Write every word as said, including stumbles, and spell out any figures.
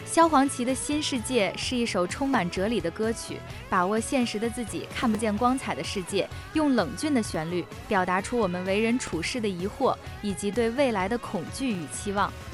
萧煌奇的新世界是一首充满哲理的歌曲，把握现实的自己看不见光彩的世界，用冷峻的旋律表达出我们为人处事的疑惑，以及对未来的恐惧与期望。